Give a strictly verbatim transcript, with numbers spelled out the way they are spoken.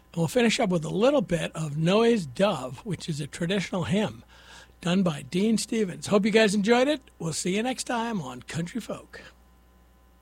We'll finish up with a little bit of Noah's Dove, which is a traditional hymn done by Dean Stevens. Hope you guys enjoyed it. We'll see you next time on Country Folk.